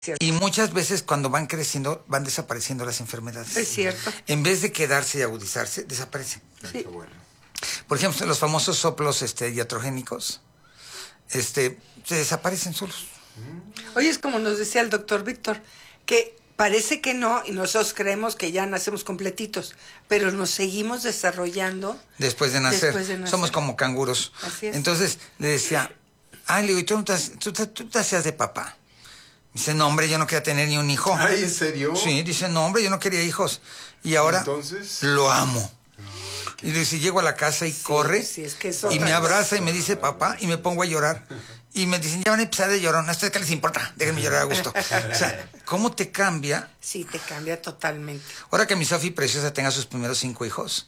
Cierto. Y muchas veces cuando van creciendo, van desapareciendo las enfermedades. Es cierto. En vez de quedarse y agudizarse, desaparecen. Sí. Por ejemplo, los famosos soplos iatrogénicos, se desaparecen solos. Oye, es como nos decía el doctor Víctor, que parece que no, y nosotros creemos que ya nacemos completitos, pero nos seguimos desarrollando. Después de nacer. Somos como canguros. Así es. Entonces, le decía, le digo, ¿y tú te hacías de papá? Dice, no, hombre, yo no quería tener ni un hijo. Ay, ¿en serio? Sí, dice, no, hombre, yo no quería hijos. Y ahora ¿Entonces? lo amo. Y dice, llego a la casa y corre, es que es y otra me abraza cosa. y me dice, papá, y me pongo a llorar. Y me dicen, ya van a empezar a llorar. ¿A ustedes qué les importa? Déjenme llorar a gusto. O sea, ¿cómo te cambia? Sí, te cambia totalmente. Ahora que mi Sofi preciosa tenga sus primeros 5 hijos,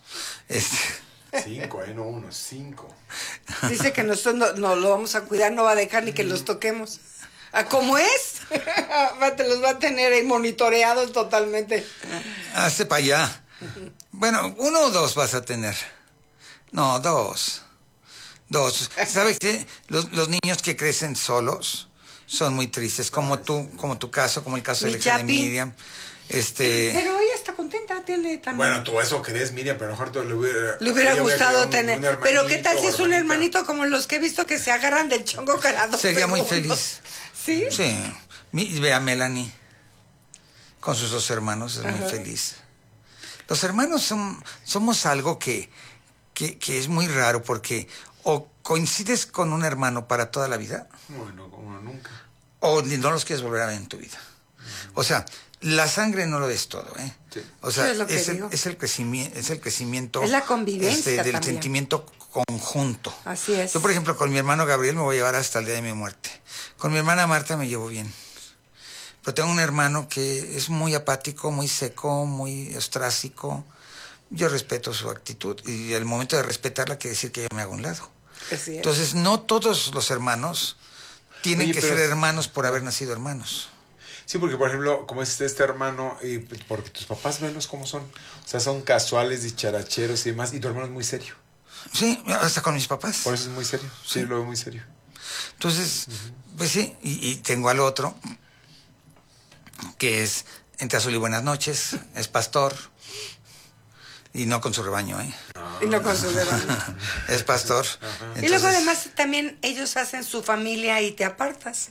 5, no 1, 5. Dice que nosotros no lo vamos a cuidar, no va a dejar ni que los toquemos. ¿Cómo es? Te los va a tener ahí monitoreados totalmente. hazte para allá. Bueno, 1 o 2 vas a tener. No, 2. 2. ¿Sabes qué? Los niños que crecen solos son muy tristes, como tu caso, como el caso de Mi la hija de Chapi. Miriam. Pero ella está contenta, tiene también. Bueno, tú eso crees, Miriam, pero a lo mejor Le hubiera ella gustado un tener. hermanito, Pero ¿qué tal si es un hermanita? hermanito como los que he visto que se agarran del chongo cada 2 Sería muy segundos? feliz. ¿Sí? Sí. Ve a Melanie con sus 2 hermanos, es muy feliz. Los hermanos somos algo que es muy raro porque o coincides con un hermano para toda la vida Bueno, como nunca. o no los quieres volver a ver en tu vida. O sea, la sangre no lo es todo, ¿eh? Sí. O sea, Sí, es lo que digo. es el crecimiento. Es la convivencia del también. sentimiento conjunto. Así es. Yo, por ejemplo, con mi hermano Gabriel me voy a llevar hasta el día de mi muerte. Con mi hermana Marta me llevo bien. Pero tengo un hermano que es muy apático, muy seco, muy ostrácico. Yo respeto su actitud y el momento de respetarla quiere decir que yo me hago a un lado. Así es. Entonces, no todos los hermanos tienen Oye, que pero- ser hermanos por haber nacido hermanos. Sí, porque por ejemplo, como es este hermano, y porque tus papás velos cómo son. O sea, son casuales, dicharacheros y demás, y tu hermano es muy serio. Sí, hasta con mis papás. Por eso es muy serio. Sí, lo veo muy serio. Entonces, pues sí, y tengo al otro, que es entre azul y buenas noches, es pastor, y no con su rebaño, ¿eh? Y no con su rebaño. Es pastor. Y luego además también ellos hacen su familia y te apartas.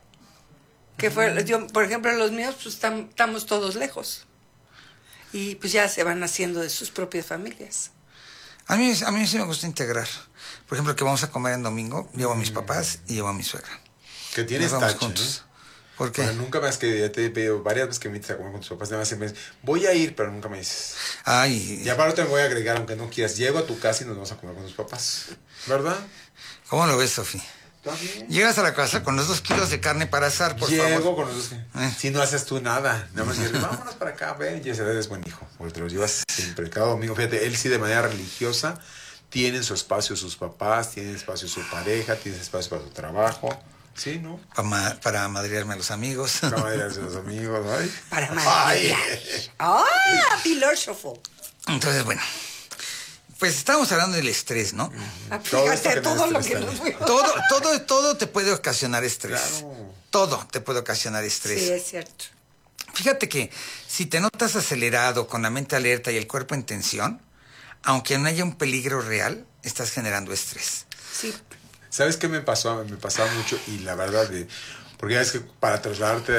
Que fue, yo, por ejemplo, los míos, pues estamos todos lejos. Y pues ya se van haciendo de sus propias familias. A mí sí me gusta integrar. Por ejemplo, que vamos a comer en domingo, llevo a mis papás y llevo a mi suegra. Que tienes Nos vamos tache, juntos. ¿no? ¿Por qué? Bueno, nunca más que ya te he pedido varias veces que me invites a comer con tus papás, nada más siempre me dices, voy a ir, pero nunca me dices. Ay, Y aparte me voy a agregar, aunque no quieras, llego a tu casa y nos vamos a comer con tus papás. ¿Verdad? ¿cómo lo ves, Sofi? ¿Está bien? Llegas a la casa con los 2 kilos de carne para asar, por Llego favor. con los dos. Si no haces tú nada, nada más dices, vámonos para acá, ven, y ese eres buen hijo, porque te los llevas siempre, cada domingo. Fíjate, él sí de manera religiosa, tiene su espacio sus papás, tiene espacio su pareja, tiene espacio para su trabajo. Sí, ¿no? Para madrearme a los amigos. Para manejarse los amigos, ay. Para Ay. madrear. ¡Ah! Filósofo. Entonces, bueno, pues estábamos hablando del estrés, ¿no? Todo esto Fíjate que todo nos lo que estresa. nos fuimos. Todo te puede ocasionar estrés. Claro. Todo te puede ocasionar estrés. Sí, es cierto. Fíjate que si te notas acelerado, con la mente alerta y el cuerpo en tensión, aunque no haya un peligro real, estás generando estrés. Sí. ¿Sabes qué me pasó? Me pasaba mucho y la verdad, porque ya es que para trasladarte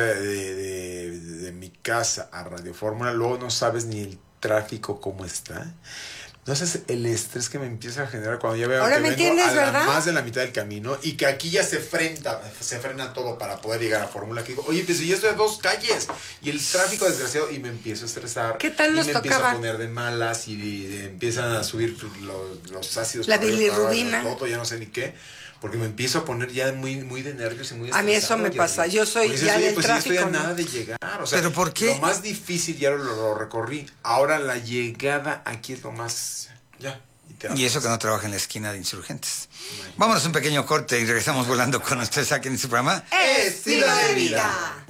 de mi casa a Radio Fórmula, luego no sabes ni el tráfico cómo está. Entonces el estrés que me empieza a generar cuando ya veo Ahora que me vengo entiendes, a ¿verdad? más de la mitad del camino y que aquí ya se frena todo para poder llegar a Fórmula, que digo, oye, pues yo estoy a 2 calles y el tráfico desgraciado, y me empiezo a estresar. ¿Qué tal nos y me empiezo tocaba? a poner de malas y empiezan a subir los ácidos. La por arriba, para abajo, bilirrubina. todo, ya no sé ni qué. Porque me empiezo a poner ya muy de nervios y muy A mí eso me pasa. Yo soy porque dices, ya oye, del pues tráfico, yo estoy a ¿no? nada de llegar. O sea, ¿Pero por qué? Lo más difícil ya lo recorrí. Ahora la llegada aquí es lo más... Ya. Y eso que no trabaja en la esquina de Insurgentes. Vámonos a un pequeño corte y regresamos volando con ustedes aquí en su programa. Estilo de vida.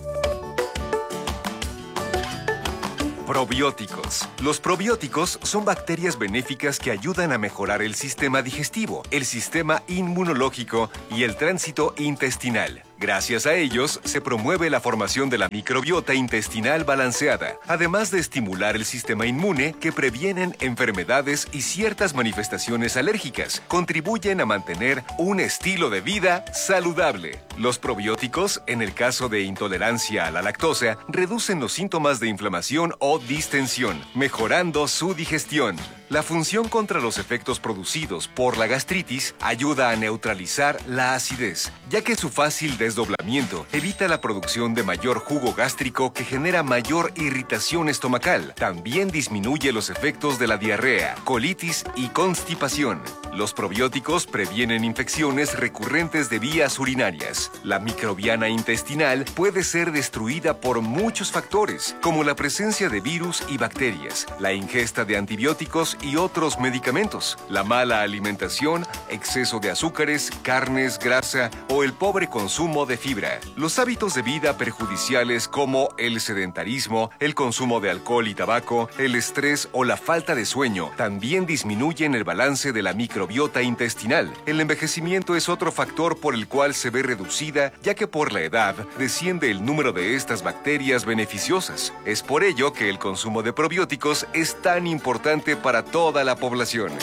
Probióticos. Los probióticos son bacterias benéficas que ayudan a mejorar el sistema digestivo, el sistema inmunológico y el tránsito intestinal. Gracias a ellos, se promueve la formación de la microbiota intestinal balanceada, además de estimular el sistema inmune que previenen enfermedades y ciertas manifestaciones alérgicas. Contribuyen a mantener un estilo de vida saludable. Los probióticos, en el caso de intolerancia a la lactosa, reducen los síntomas de inflamación o distensión, mejorando su digestión. La función contra los efectos producidos por la gastritis ayuda a neutralizar la acidez, ya que su fácil desdoblamiento evita la producción de mayor jugo gástrico que genera mayor irritación estomacal. También disminuye los efectos de la diarrea, colitis y constipación. Los probióticos previenen infecciones recurrentes de vías urinarias. La microbiana intestinal puede ser destruida por muchos factores, como la presencia de virus y bacterias, la ingesta de antibióticos y otros medicamentos, la mala alimentación, exceso de azúcares, carnes, grasa o el pobre consumo de fibra. Los hábitos de vida perjudiciales como el sedentarismo, el consumo de alcohol y tabaco, el estrés o la falta de sueño también disminuyen el balance de la microbiota intestinal. El envejecimiento es otro factor por el cual se ve reducida, ya que por la edad desciende el número de estas bacterias beneficiosas. Es por ello que el consumo de probióticos es tan importante para toda la población.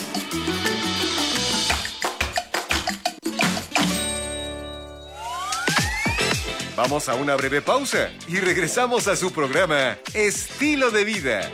Vamos a una breve pausa y regresamos a su programa Estilo de Vida.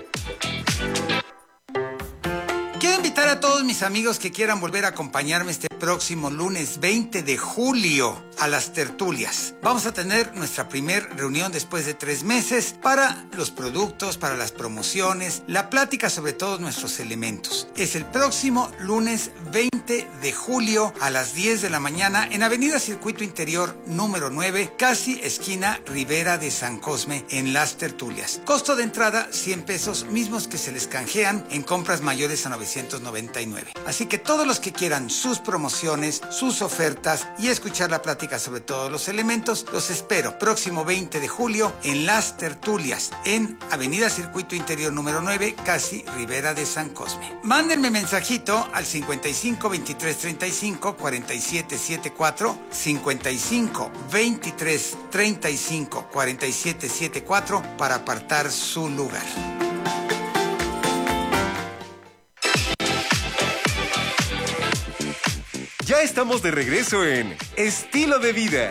Quiero invitar a todos mis amigos que quieran volver a acompañarme este próximo lunes 20 de julio a las tertulias. Vamos a tener nuestra primera reunión después de 3 meses para los productos, para las promociones, la plática sobre todos nuestros elementos. Es el próximo lunes 20 de julio a las 10 de la mañana en Avenida Circuito Interior número 9, casi esquina Ribera de San Cosme, en las tertulias. Costo de entrada 100 pesos, mismos que se les canjean en compras mayores a 999. Así que todos los que quieran sus promociones, sus ofertas y escuchar la plática sobre todos los elementos, los espero próximo 20 de julio en las tertulias en Avenida Circuito Interior número 9, casi Ribera de San Cosme. Mándenme mensajito al 55 23 35 47 74, 55 23 35 47 74 para apartar su lugar. Ya estamos de regreso en Estilo de Vida.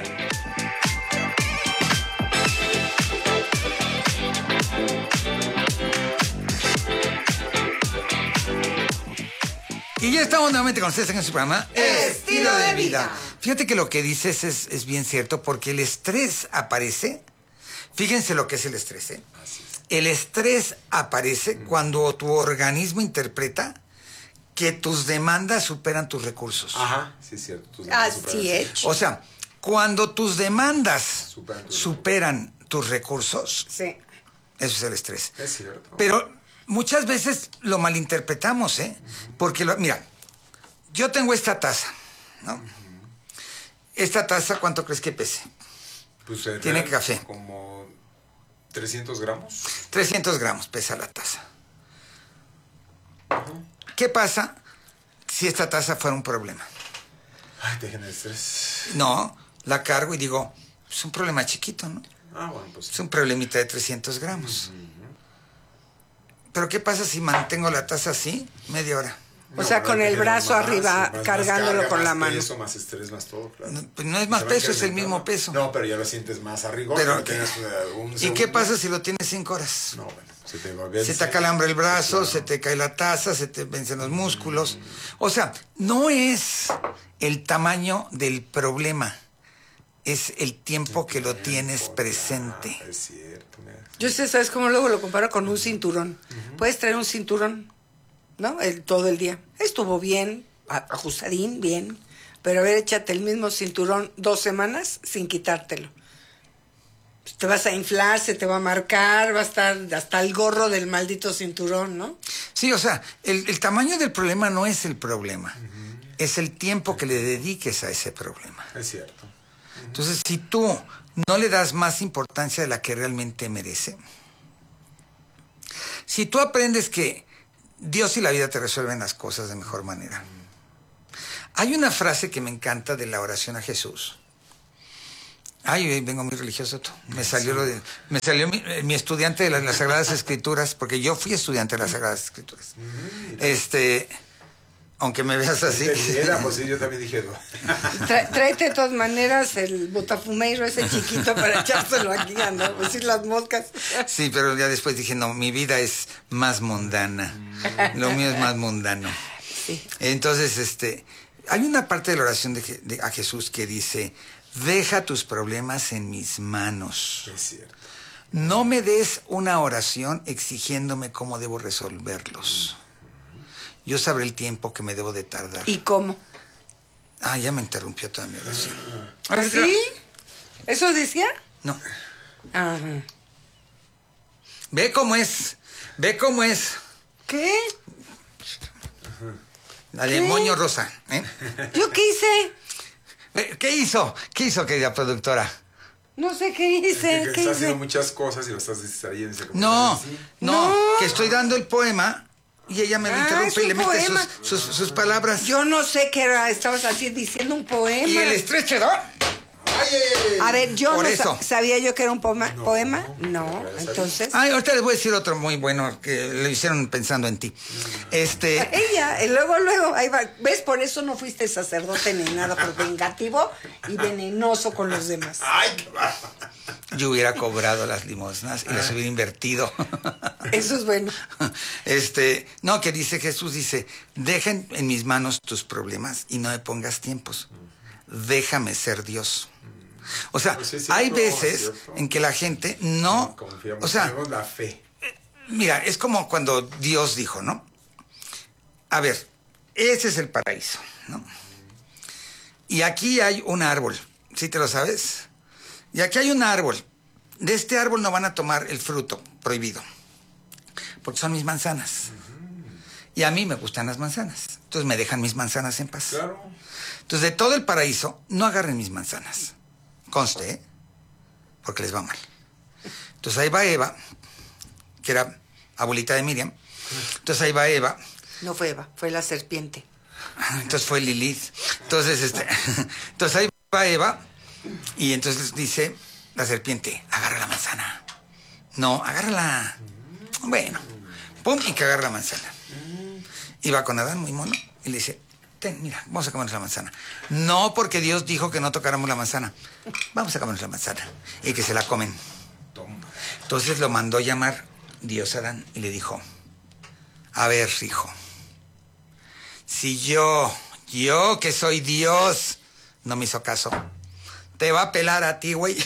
Y ya estamos nuevamente con ustedes en su programa Estilo de Vida. Fíjate que lo que dices es bien cierto, porque el estrés aparece. Fíjense lo que es el estrés, ¿eh? El estrés aparece cuando tu organismo interpreta que tus demandas superan tus recursos. Ajá, sí es cierto. Así es. O sea, cuando tus demandas superan tus recursos, Sí. eso es el estrés. Es cierto. Pero muchas veces lo malinterpretamos, ¿eh? Porque, mira, yo tengo esta taza, ¿no? Esta taza, ¿cuánto crees que pese? Pues, Tiene café. Como 300 gramos. 300 gramos pesa la taza. ¿Qué pasa si esta taza fuera un problema? Ay, te genera estrés. No, la cargo y digo, es un problema chiquito, ¿no? Ah, bueno, pues. Es un problemita de 300 gramos. Pero ¿qué pasa si mantengo la taza así media hora? O sea, con el brazo arriba, cargándolo con la mano. Peso, más estrés, más todo, claro. No, pues no es más Se va peso, es el incrementando. mismo peso. No, pero ya lo sientes más arriba. Pero, que tengas un ¿y segundo. qué pasa si lo tienes 5 horas? No, bueno, se te va a Se te acalambra el brazo, se te cae la taza, se te vencen los músculos. O sea, no es el tamaño del problema, es el tiempo que lo tienes presente. Es cierto, mira. Yo sé, ¿sabes cómo luego lo comparo con un cinturón? Puedes traer un cinturón, ¿no? Todo el día. Estuvo bien, ajustadín, bien. Pero a ver, échate el mismo cinturón 2 semanas sin quitártelo. Pues te vas a inflar, se te va a marcar, va a estar hasta el gorro del maldito cinturón, ¿no? Sí, o sea, el tamaño del problema no es el problema, es el tiempo que le dediques a ese problema. Es cierto. Entonces, si tú no le das más importancia de la que realmente merece, si tú aprendes que Dios y la vida te resuelven las cosas de mejor manera. Hay una frase que me encanta de la oración a Jesús, Ay, vengo muy religioso. Me salió mi estudiante de las Sagradas Escrituras, porque yo fui estudiante de las Sagradas Escrituras. Aunque me veas así. Pues sí, yo también dije. Tráete de todas maneras el botafumeiro ese chiquito para echárselo aquí, ¿no? Pues sí, las moscas. Sí, pero ya después dije, no, mi vida es más mundana. Lo mío es más mundano. Sí. Entonces, hay una parte de la oración a Jesús que dice, deja tus problemas en mis manos. Es cierto. No me des una oración exigiéndome cómo debo resolverlos. Yo sabré el tiempo que me debo de tardar. ¿Y cómo? Ah, ya me interrumpió toda mi oración. ¿Ah, sí? ¿Eso decía? No. Ajá. Ve cómo es. ¿Qué? La demonio rosa. ¿Yo qué hice? ¿Qué hizo? ¿Qué hizo, querida productora? No sé qué hice. Que ¿Qué estás haciendo hice? muchas cosas y lo estás distrayendo. No, No. que estoy dando el poema y ella me lo interrumpe y le mete sus palabras. Yo no sé qué era. Estabas así diciendo un poema. Y el estrechedor. A ver, yo Por no eso. sabía yo que era un poema. No, entonces. Ay, ahorita les voy a decir otro muy bueno que lo hicieron pensando en ti. Ella, y luego, ahí va. ¿Ves? Por eso no fuiste sacerdote ni nada, por vengativo y venenoso con los demás. ¡Ay, qué va! Yo hubiera cobrado las limosnas y las hubiera invertido. Eso es bueno. No, que dice Jesús, dice, deja en mis manos tus problemas y no me pongas tiempos. Déjame ser Dios. O sea, Pues es hay cierto, veces ¿cierto? en que la gente no... Confiamos, O sea, tenemos la fe. mira, es como cuando Dios dijo, ¿no? A ver, ese es el paraíso, ¿no? Y aquí hay un árbol, ¿sí te lo sabes? Y aquí hay un árbol. De este árbol no van a tomar el fruto prohibido, porque son mis manzanas. Y a mí me gustan las manzanas. Entonces me dejan mis manzanas en paz. Claro. Entonces, de todo el paraíso, no agarren mis manzanas. Conste, ¿eh? Porque les va mal. Entonces ahí va Eva, que era abuelita de Miriam. Entonces ahí va Eva. No fue Eva, fue la serpiente. Entonces fue Lilith. Entonces, entonces ahí va Eva. Y entonces dice la serpiente, agarra la manzana. No, agárrala. Bueno, pum, y que agarra la manzana. Y va con Adán, muy mono, y le dice, ten, mira, vamos a comernos la manzana. No, porque Dios dijo que no tocáramos la manzana. Vamos a comernos la manzana. Y que se la comen. Entonces lo mandó llamar Dios a Adán y le dijo, a ver, hijo, si yo que soy Dios, no me hizo caso, te va a pelar a ti, güey.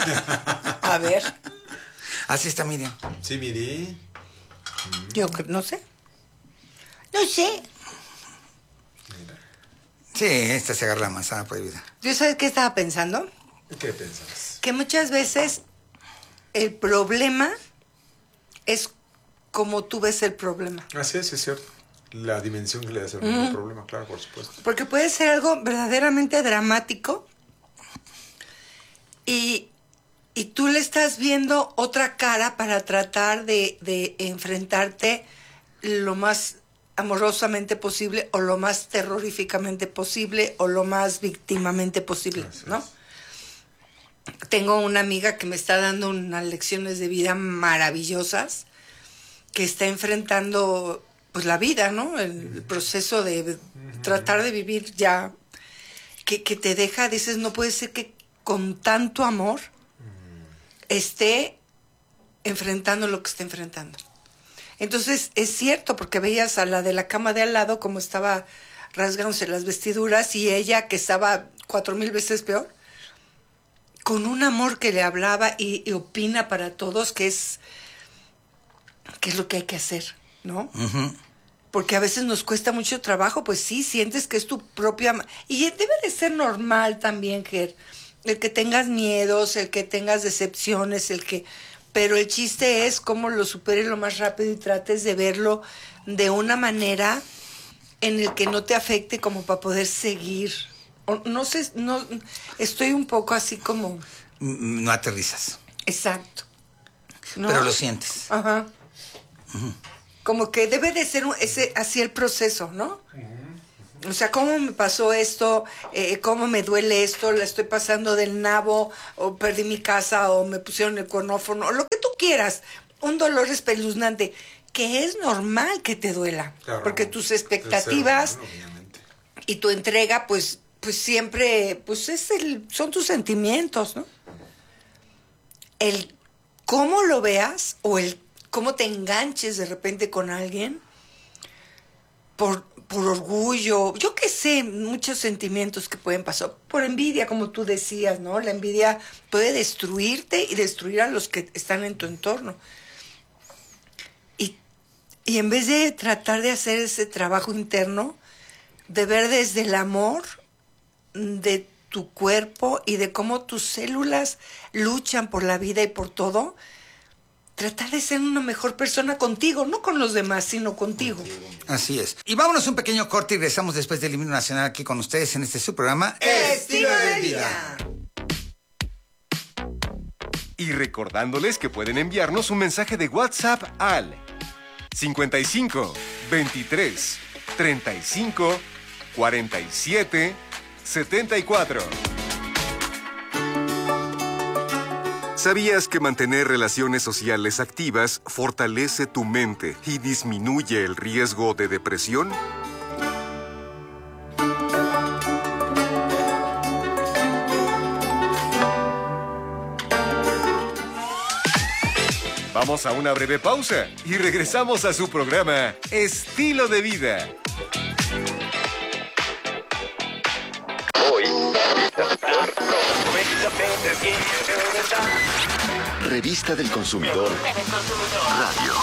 A ver, Así está Miriam. Sí, miré. yo no sé. No sé. Sí, esta se agarra la manzana prohibida. ¿Yo sabes qué estaba pensando? ¿Qué pensabas? Que muchas veces el problema es como tú ves el problema. Así es cierto. La dimensión que le das al mismo problema, claro, por supuesto. Porque puede ser algo verdaderamente dramático y tú le estás viendo otra cara para tratar de enfrentarte lo más amorosamente posible o lo más terroríficamente posible o lo más víctimamente posible, Así ¿no? es. Tengo una amiga que me está dando unas lecciones de vida maravillosas, que está enfrentando pues la vida, ¿no? El proceso de tratar de vivir ya, que te deja, dices, no puede ser que con tanto amor esté enfrentando lo que está enfrentando. Entonces, es cierto, porque veías a la de la cama de al lado como estaba rasgándose las vestiduras y ella que estaba 4000 veces peor, con un amor que le hablaba y opina para todos que es lo que hay que hacer, ¿no? Uh-huh. Porque a veces nos cuesta mucho trabajo, pues sí, sientes que es tu propia... Y debe de ser normal también, Ger, el que tengas miedos, el que tengas decepciones, pero el chiste es cómo lo superes lo más rápido y trates de verlo de una manera en el que no te afecte como para poder seguir. No sé, no, estoy un poco así como... No aterrizas, Exacto. ¿No? pero lo sientes. Ajá. Como que debe de ser así el proceso, ¿no? O sea, ¿cómo me pasó esto? ¿Cómo me duele esto? ¿La estoy pasando del nabo? ¿O perdí mi casa? ¿O me pusieron el cornófono? O lo que tú quieras. Un dolor espeluznante. Que es normal que te duela. Claro, porque tus expectativas y tu entrega, pues siempre, pues son tus sentimientos, ¿no? El cómo lo veas o el cómo te enganches de repente con alguien por orgullo, yo qué sé, muchos sentimientos que pueden pasar, por envidia, como tú decías, ¿no? La envidia puede destruirte y destruir a los que están en tu entorno. Y en vez de tratar de hacer ese trabajo interno, de ver desde el amor de tu cuerpo y de cómo tus células luchan por la vida y por todo, tratar de ser una mejor persona contigo, no con los demás, sino contigo. Así es. Y vámonos un pequeño corte y regresamos después del himno nacional aquí con ustedes en este su programa Estilo de Vida. Y recordándoles que pueden enviarnos un mensaje de WhatsApp al 55 23 35 47 74. ¿Sabías que mantener relaciones sociales activas fortalece tu mente y disminuye el riesgo de depresión? Vamos a una breve pausa y regresamos a su programa Estilo de Vida. Revista del Consumidor Radio.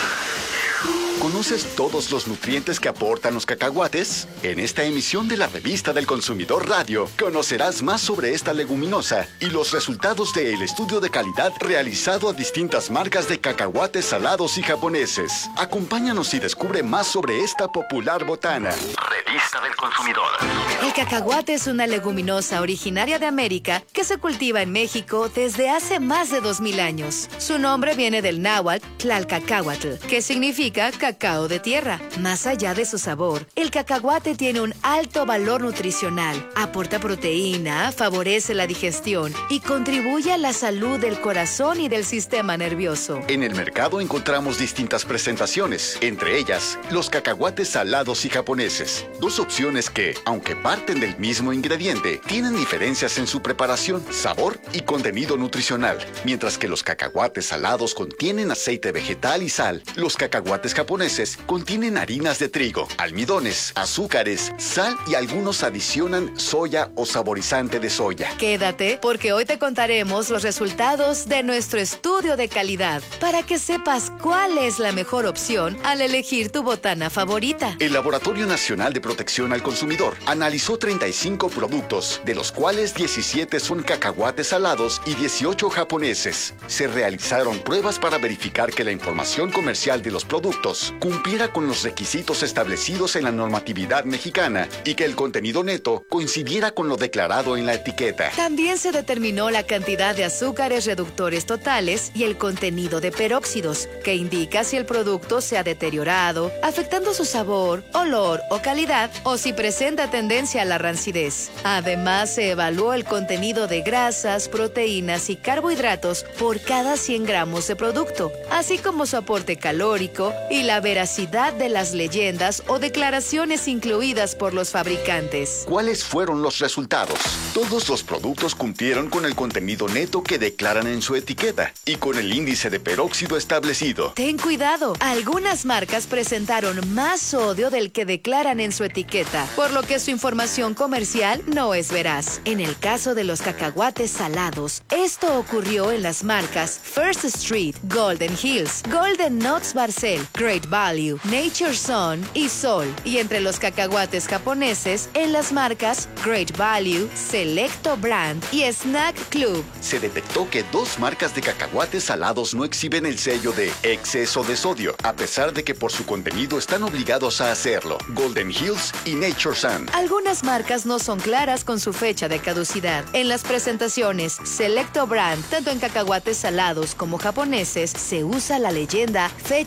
¿Conoces todos los nutrientes que aportan los cacahuates? En esta emisión de la Revista del Consumidor Radio conocerás más sobre esta leguminosa y los resultados del estudio de calidad realizado a distintas marcas de cacahuates salados y japoneses. Acompáñanos y descubre más sobre esta popular botana. Revista del Consumidor. El cacahuate es una leguminosa originaria de América que se cultiva en México desde hace más de 2000 años. Su nombre viene del náhuatl Tlalcacahuatl, que significa cacao de tierra. Más allá de su sabor, el cacahuate tiene un alto valor nutricional, aporta proteína, favorece la digestión y contribuye a la salud del corazón y del sistema nervioso. En el mercado encontramos distintas presentaciones, entre ellas los cacahuates salados y japoneses. Dos opciones que, aunque parten del mismo ingrediente, tienen diferencias en su preparación, sabor y contenido nutricional. Mientras que los cacahuates salados contienen aceite vegetal y sal, los cacahuates japoneses contienen harinas de trigo, almidones, azúcares, sal y algunos adicionan soya o saborizante de soya. Quédate, porque hoy te contaremos los resultados de nuestro estudio de calidad para que sepas cuál es la mejor opción al elegir tu botana favorita. El Laboratorio Nacional de Protección al Consumidor analizó 35 productos, de los cuales 17 son cacahuates salados y 18 japoneses. Se realizaron pruebas para verificar que la información comercial de los productos cumpliera con los requisitos establecidos en la normatividad mexicana y que el contenido neto coincidiera con lo declarado en la etiqueta. También se determinó la cantidad de azúcares reductores totales y el contenido de peróxidos, que indica si el producto se ha deteriorado, afectando su sabor, olor o calidad, o si presenta tendencia a la rancidez. Además, se evaluó el contenido de grasas, proteínas y carbohidratos por cada 100 gramos de producto, así como su aporte calórico y la veracidad de las leyendas o declaraciones incluidas por los fabricantes. ¿Cuáles fueron los resultados? Todos los productos cumplieron con el contenido neto que declaran en su etiqueta y con el índice de peróxido establecido. Ten cuidado, algunas marcas presentaron más sodio del que declaran en su etiqueta, por lo que su información comercial no es veraz. En el caso de los cacahuates salados, esto ocurrió en las marcas First Street, Golden Hills, Golden Nuts Barcel, Great Value, Nature Sun y Sol. Y entre los cacahuates japoneses, en las marcas Great Value, Selecto Brand y Snack Club. Se detectó que 2 marcas de cacahuates salados no exhiben el sello de exceso de sodio, a pesar de que por su contenido están obligados a hacerlo: Golden Hills y Nature Sun. Algunas marcas no son claras con su fecha de caducidad. En las presentaciones Selecto Brand, tanto en cacahuates salados como japoneses, se usa la leyenda fecha de consumo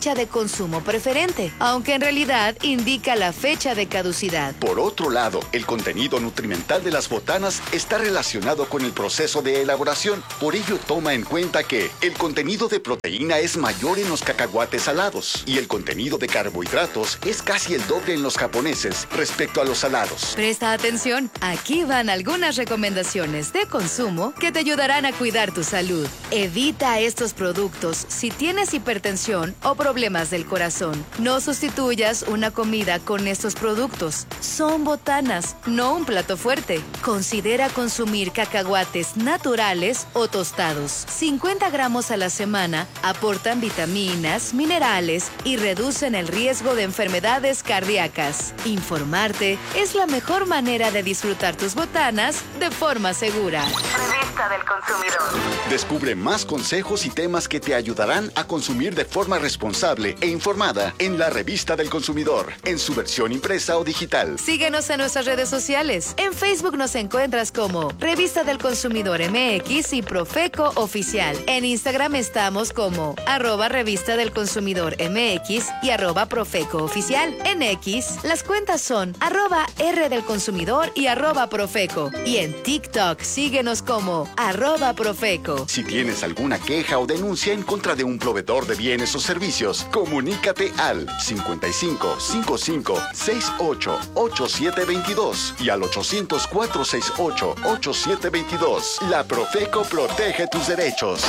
consumo preferente, aunque en realidad indica la fecha de caducidad. Por otro lado, el contenido nutrimental de las botanas está relacionado con el proceso de elaboración. Por ello, toma en cuenta que el contenido de proteína es mayor en los cacahuates salados y el contenido de carbohidratos es casi el doble en los japoneses respecto a los salados. Presta atención, aquí van algunas recomendaciones de consumo que te ayudarán a cuidar tu salud. Evita estos productos si tienes hipertensión o problemas del corazón. No sustituyas una comida con estos productos. Son botanas, no un plato fuerte. Considera consumir cacahuates naturales o tostados. 50 gramos a la semana aportan vitaminas, minerales y reducen el riesgo de enfermedades cardíacas. Informarte es la mejor manera de disfrutar tus botanas de forma segura. Revista del Consumidor. Descubre más consejos y temas que te ayudarán a consumir de forma responsable e informada en la Revista del Consumidor, en su versión impresa o digital. Síguenos en nuestras redes sociales. En Facebook nos encuentras como Revista del Consumidor MX y Profeco Oficial. En Instagram estamos como @Revista del Consumidor MX y @Profeco Oficial. En X, las cuentas son @R del Consumidor y @Profeco. Y en TikTok, síguenos como @Profeco. Si tienes alguna queja o denuncia en contra de un proveedor de bienes o servicios, comunícate al 55 55 68 8722 y al 800 468 8722. La Profeco protege tus derechos.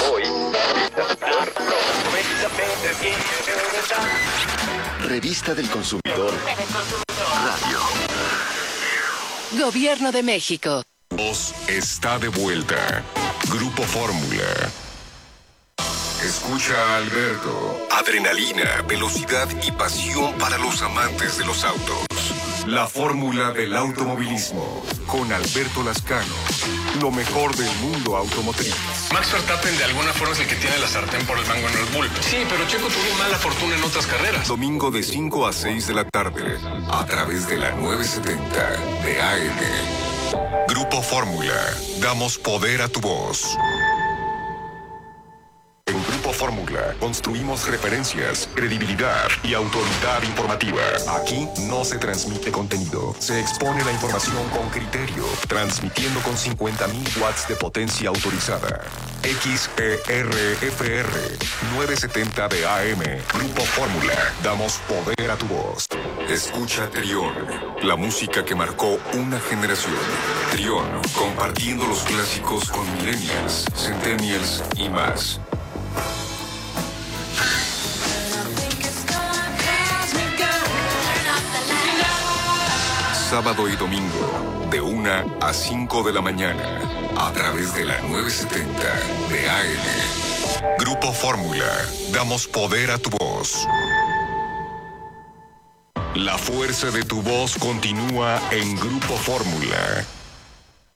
Revista del Consumidor Radio. Gobierno de México. Voz está de vuelta. Grupo Fórmula. Escucha a Alberto. Adrenalina, velocidad y pasión para los amantes de los autos. La fórmula del automovilismo. Con Alberto Lascano. Lo mejor del mundo automotriz. Max Verstappen de alguna forma es el que tiene la sartén por el mango en Red Bull. Sí, pero Checo tuvo mala fortuna en otras carreras. Domingo de 5 a 6 de la tarde. A través de la 970 de AM. Grupo Fórmula. Damos poder a tu voz. En Grupo Fórmula construimos referencias, credibilidad y autoridad informativa. Aquí no se transmite contenido, se expone la información con criterio, transmitiendo con 50,000 watts de potencia autorizada. XERFR 970 de AM. Grupo Fórmula. Damos poder a tu voz. Escucha Trión, la música que marcó una generación. Trión, compartiendo los clásicos con millennials, centennials y más. Sábado y domingo, de 1 a 5 de la mañana, a través de la 970 de AM. Grupo Fórmula, damos poder a tu voz. La fuerza de tu voz continúa en Grupo Fórmula.